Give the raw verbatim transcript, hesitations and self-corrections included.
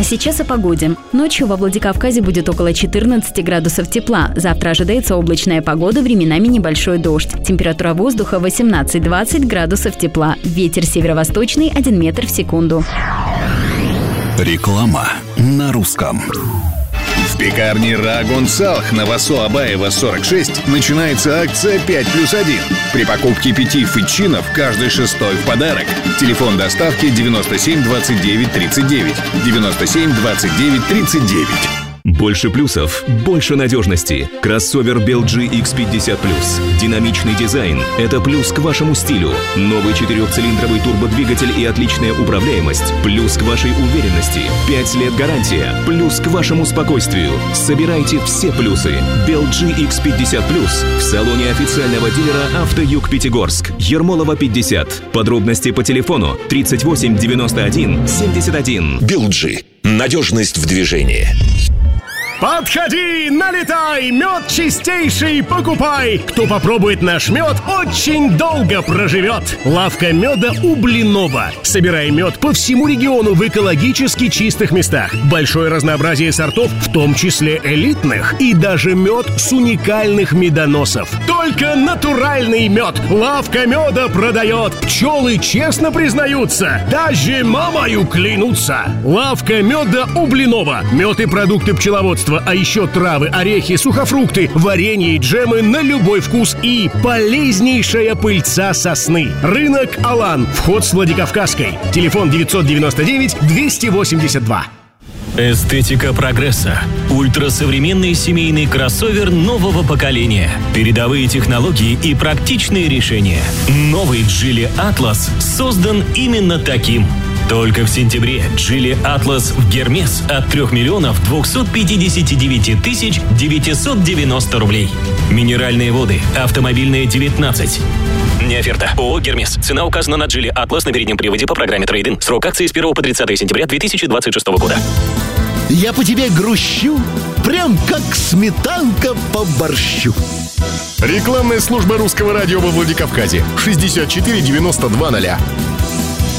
сейчас о погоде. Ночью во Владикавказе будет около четырнадцати градусов тепла. Завтра ожидается облачная погода, временами небольшой дождь. Температура воздуха восемнадцать-двадцать градусов тепла. Ветер северо-восточный один метр в секунду. Реклама на русском. В пекарне Рагун Салх на Васо Абаева сорок шесть начинается акция пять плюс один. При покупке пяти фитчинов каждый шестой в подарок. Телефон доставки девяносто семь двадцать девять тридцать девять. девяносто семь двадцать девять тридцать девять. Больше плюсов, больше надежности. Кроссовер би эл джи икс пятьдесят плюс. Динамичный дизайн – это плюс к вашему стилю. Новый четырехцилиндровый турбодвигатель и отличная управляемость – плюс к вашей уверенности. Пять лет гарантия – плюс к вашему спокойствию. Собирайте все плюсы. би эл джи икс пятьдесят плюс в салоне официального дилера «Автоюг Пятигорск». Ермолова пятьдесят. Подробности по телефону тридцать восемь девяносто один семьдесят один. би эл джи. Надежность в движении. Подходи, налетай, мед чистейший покупай. Кто попробует наш мед, очень долго проживет. Лавка меда у Блинова. Собирай мед по всему региону в экологически чистых местах. Большое разнообразие сортов, в том числе элитных. И даже мед с уникальных медоносов. Только натуральный мед. Лавка меда продает. Пчелы честно признаются. Даже мамою клянутся. Лавка меда у Блинова. Мед и продукты пчеловодства. А еще травы, орехи, сухофрукты, варенье и джемы на любой вкус и полезнейшая пыльца сосны. Рынок Алан. Вход с Владикавказской. Телефон девятьсот девяносто девять двести восемьдесят два. Эстетика прогресса. Ультрасовременный семейный кроссовер нового поколения. Передовые технологии и практичные решения. Новый Geely Atlas создан именно таким. Только в сентябре Geely Atlas в Гермес от трех миллионов двухсот пятидесяти девяти тысяч девятисот девяносто рублей. Минеральные воды. Автомобильные девятнадцать. Не оферта. ООО «Гермес». Цена указана на Geely Atlas на переднем приводе по программе трейд-ин. Срок акции с первого по тридцатое сентября две тысячи двадцать шестого года. Я по тебе грущу, прям как сметанка по борщу. Рекламная служба русского радио во Владикавказе. шестьдесят четыре девяносто два ноля.